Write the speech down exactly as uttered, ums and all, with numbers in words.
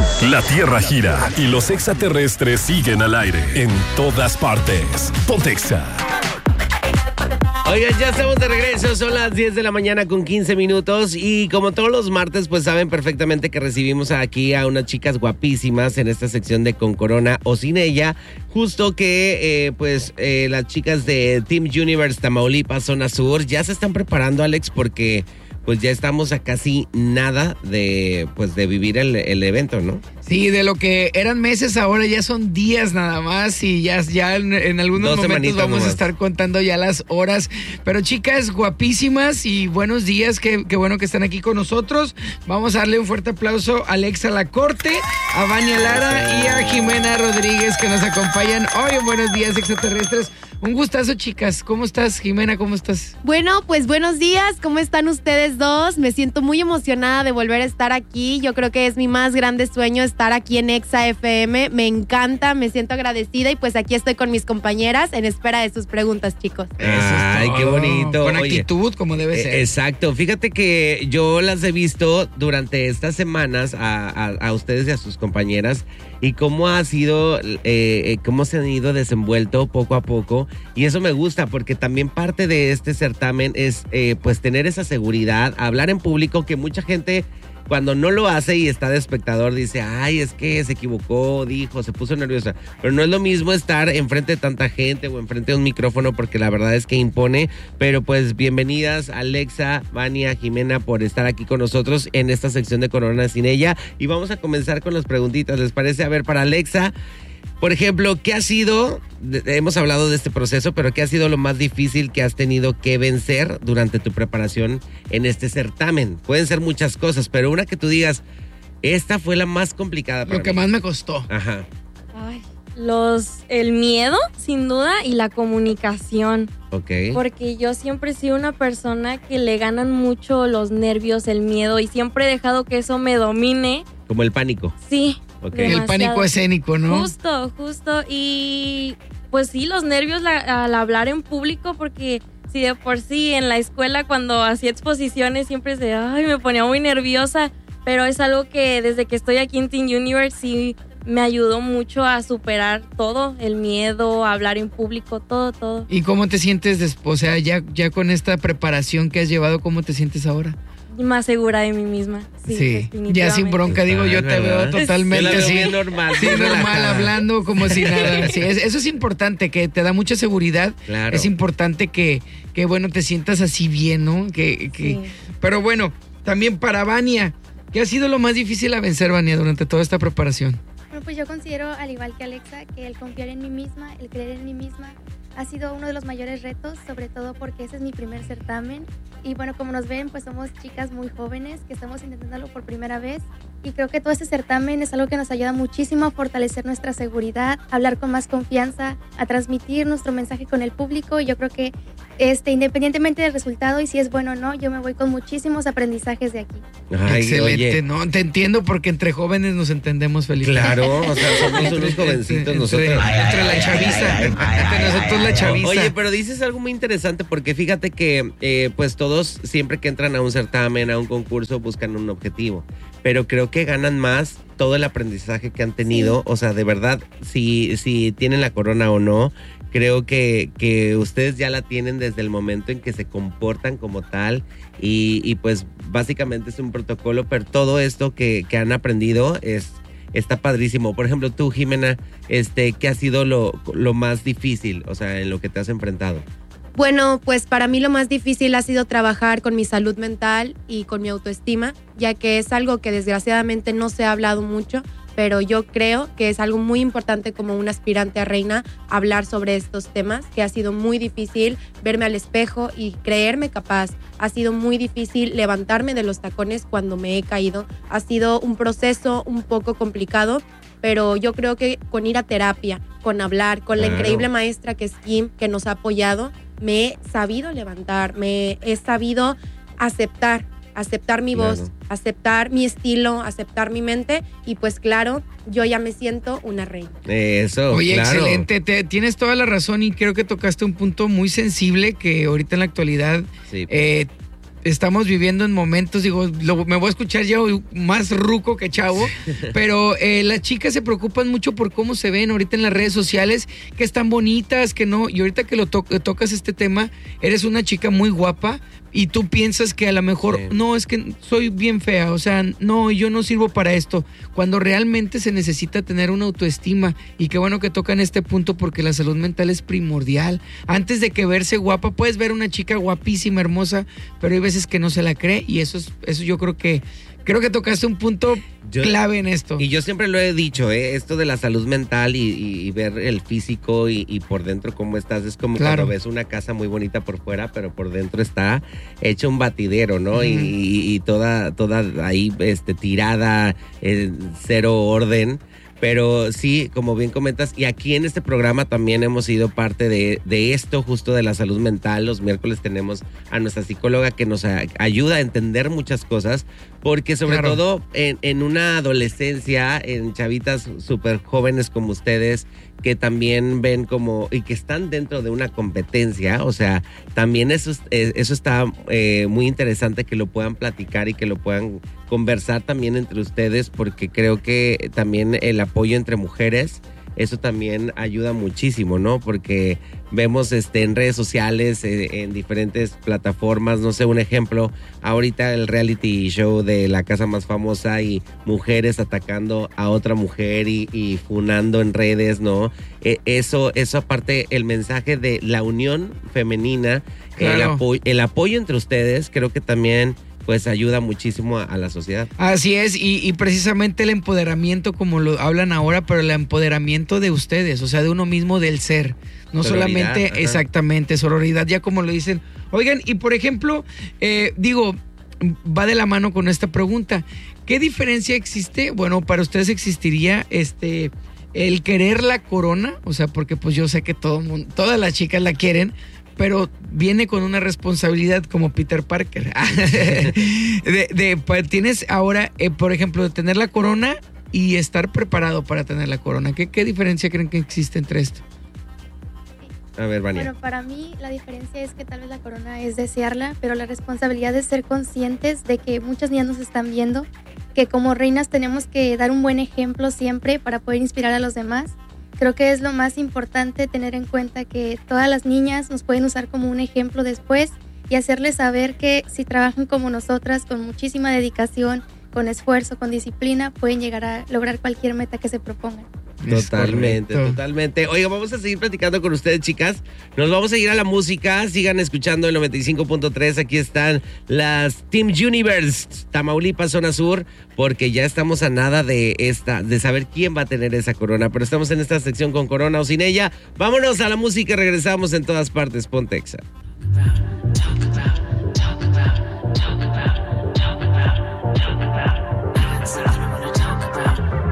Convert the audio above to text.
La Tierra gira y los extraterrestres siguen al aire en todas partes. Ponte Exa. Oigan, ya estamos de regreso, son las diez de la mañana con quince minutos y como todos los martes, pues saben perfectamente que recibimos aquí a unas chicas guapísimas en esta sección de Con Corona o Sin Ella, justo que eh, pues eh, las chicas de Team Universe Tamaulipas, Zona Sur, ya se están preparando, Alex, porque pues ya estamos a casi nada de pues de vivir el, el evento, ¿no? Sí, de lo que eran meses, ahora ya son días nada más y ya, ya en, en algunos Dos momentos vamos nomás. a estar contando ya las horas. Pero chicas guapísimas y buenos días, qué, qué bueno que están aquí con nosotros. Vamos a darle un fuerte aplauso a Alexa Lacorte, a Vania Lara y a Jimena Rodríguez que nos acompañan hoy en Buenos Días Extraterrestres. Un gustazo, chicas. ¿Cómo estás, Jimena? ¿Cómo estás? Bueno, pues buenos días. ¿Cómo están ustedes dos? Me siento muy emocionada de volver a estar aquí. Yo creo que es mi más grande sueño estar aquí en Exa F M. Me encanta, me siento agradecida y pues aquí estoy con mis compañeras en espera de sus preguntas, chicos. Ay, qué bonito. Con Oye, actitud, como debe eh, ser. Exacto. Fíjate que yo las he visto durante estas semanas a, a, a ustedes y a sus compañeras y cómo ha sido, eh, eh, cómo se han ido desenvuelto poco a poco. Y eso me gusta porque también parte de este certamen es eh, pues tener esa seguridad, hablar en público, que mucha gente cuando no lo hace y está de espectador dice, ay, es que se equivocó, dijo, se puso nerviosa. Pero no es lo mismo estar enfrente de tanta gente o enfrente de un micrófono porque la verdad es que impone. Pero pues bienvenidas Alexa, Vania, Jimena por estar aquí con nosotros en esta sección de Corona Sin Ella. Y vamos a comenzar con las preguntitas, ¿les parece? A ver, para Alexa, por ejemplo, ¿qué ha sido, hemos hablado de este proceso, pero qué ha sido lo más difícil que has tenido que vencer durante tu preparación en este certamen? Pueden ser muchas cosas, pero una que tú digas, esta fue la más complicada para Lo que mí. más me costó. Ajá. Ay, los, el miedo, sin duda, y la comunicación. Ok. Porque yo siempre he sido una persona que le ganan mucho los nervios, el miedo, y siempre he dejado que eso me domine. Como el pánico. Sí. Ok. El Demasiado. pánico escénico, ¿no? Justo, justo. Y pues sí, los nervios la, al hablar en público, porque si de por sí en la escuela cuando hacía exposiciones siempre se, ay, me ponía muy nerviosa, pero es algo que desde que estoy aquí en Teen Universe sí me ayudó mucho a superar todo, el miedo, a hablar en público, todo, todo. ¿Y cómo te sientes después? O sea, ya, ya con esta preparación que has llevado, ¿cómo te sientes ahora? Más segura de mí misma. Sí, definitivamente. Ya sin bronca, digo, yo te veo totalmente Yo la veo así. bien normal. Sí, bien normal, relajada. hablando como si nada. Sí, es- eso es importante, que te da mucha seguridad. Claro. Es importante que, que, bueno, te sientas así bien, ¿no? Que, que... Sí. Pero bueno, también para Vania, ¿qué ha sido lo más difícil a vencer, Vania, durante toda esta preparación? Bueno, pues yo considero, al igual que Alexa, que el confiar en mí misma, el creer en mí misma, ha sido uno de los mayores retos, sobre todo porque ese es mi primer certamen. Y bueno, como nos ven, pues somos chicas muy jóvenes que estamos intentándolo por primera vez. Y creo que todo este certamen es algo que nos ayuda muchísimo a fortalecer nuestra seguridad, a hablar con más confianza, a transmitir nuestro mensaje con el público. Y yo creo que este, independientemente del resultado y si es bueno o no, yo me voy con muchísimos aprendizajes de aquí. Ay, Excelente, oye, no, te entiendo porque entre jóvenes nos entendemos, Felipe. claro, o sea, somos Entre- unos jovencitos entre- nosotros. Entre la chaviza, entre nosotros la chaviza. Oye, pero dices algo muy interesante porque fíjate que eh, pues todos siempre que entran a un certamen, a un concurso, buscan un objetivo. Pero creo que ganan más todo el aprendizaje que han tenido. Sí. O sea, de verdad, si, si tienen la corona o no, creo que, que ustedes ya la tienen desde el momento en que se comportan como tal. Y, y pues básicamente es un protocolo, pero todo esto que, que han aprendido es... Está padrísimo. Por ejemplo, tú, Jimena, este, ¿qué ha sido lo, lo más difícil, o sea, en lo que te has enfrentado? Bueno, pues para mí lo más difícil ha sido trabajar con mi salud mental y con mi autoestima, ya que es algo que desgraciadamente no se ha hablado mucho, pero yo creo que es algo muy importante como una aspirante a reina hablar sobre estos temas, que ha sido muy difícil verme al espejo y creerme capaz. Ha sido muy difícil levantarme de los tacones cuando me he caído. Ha sido un proceso un poco complicado, pero yo creo que con ir a terapia, con hablar, con la Claro. increíble maestra que es Kim, que nos ha apoyado, me he sabido levantar, me he sabido aceptar, aceptar mi Claro. voz, aceptar mi estilo, aceptar mi mente y pues claro, yo ya me siento una reina. Eso, Oye, claro. excelente, te- tienes toda la razón y creo que tocaste un punto muy sensible que ahorita en la actualidad Sí. eh, estamos viviendo en momentos, digo, lo, me voy a escuchar ya más ruco que chavo, pero eh, las chicas se preocupan mucho por cómo se ven ahorita en las redes sociales, que están bonitas, que no, y ahorita que lo to- tocas este tema, eres una chica muy guapa y tú piensas que a lo mejor, sí. no, es que soy bien fea, o sea, no, yo no sirvo para esto, cuando realmente se necesita tener una autoestima, y qué bueno que tocan este punto porque la salud mental es primordial. Antes de que verse guapa, puedes ver una chica guapísima, hermosa, pero hay veces que no se la cree, y eso es, eso yo creo que Creo que tocaste un punto yo, clave en esto. Y yo siempre lo he dicho, ¿eh? Esto de la salud mental y, y, y ver el físico y, y por dentro cómo estás. Es como claro. cuando ves una casa muy bonita por fuera, pero por dentro está hecho un batidero, ¿no? Uh-huh. Y, y, y toda, toda ahí este, tirada, eh, cero orden. Pero sí, como bien comentas, y aquí en este programa también hemos sido parte de, de esto, justo de la salud mental. Los miércoles tenemos a nuestra psicóloga que nos a, ayuda a entender muchas cosas, porque sobre claro. todo en, en una adolescencia, en chavitas súper jóvenes como ustedes, que también ven como, y que están dentro de una competencia, o sea, también eso, eso está eh, muy interesante que lo puedan platicar y que lo puedan conversar también entre ustedes, porque creo que también el apoyo entre mujeres, eso también ayuda muchísimo, ¿no? Porque vemos este en redes sociales, eh, en diferentes plataformas, no sé, un ejemplo, ahorita el reality show de la casa más famosa y mujeres atacando a otra mujer y, y funando en redes, ¿no? Eh, eso, eso aparte, el mensaje de la unión femenina, claro. el, apoyo, el apoyo entre ustedes, creo que también pues ayuda muchísimo a, a la sociedad. Así es, y, y precisamente el empoderamiento, como lo hablan ahora, pero el empoderamiento de ustedes, o sea, de uno mismo, del ser. No sororidad, solamente, ajá. exactamente, sororidad, ya como lo dicen. Oigan, y por ejemplo, eh, digo, va de la mano con esta pregunta. ¿Qué diferencia existe? Bueno, para ustedes existiría este el querer la corona, o sea, porque pues yo sé que todo mundo, todas las chicas la quieren, pero viene con una responsabilidad como Peter Parker. de, de, pues, tienes ahora, eh, por ejemplo, de tener la corona y estar preparado para tener la corona. ¿Qué, qué diferencia creen que existe entre esto? A ver, Vania. Bueno, para mí la diferencia es que tal vez la corona es desearla, pero la responsabilidad es ser conscientes de que muchas niñas nos están viendo, que como reinas tenemos que dar un buen ejemplo siempre para poder inspirar a los demás. Creo que es lo más importante tener en cuenta que todas las niñas nos pueden usar como un ejemplo después y hacerles saber que si trabajan como nosotras con muchísima dedicación, con esfuerzo, con disciplina, pueden llegar a lograr cualquier meta que se propongan. Totalmente, totalmente. Oiga, vamos a seguir platicando con ustedes, chicas. Nos vamos a ir a la música. Sigan escuchando el noventa y cinco punto tres. Aquí están las Team Universe, Tamaulipas, zona sur, porque ya estamos a nada de esta, de saber quién va a tener esa corona. Pero estamos en esta sección con corona o sin ella. Vámonos a la música y regresamos en todas partes. Ponte Exa.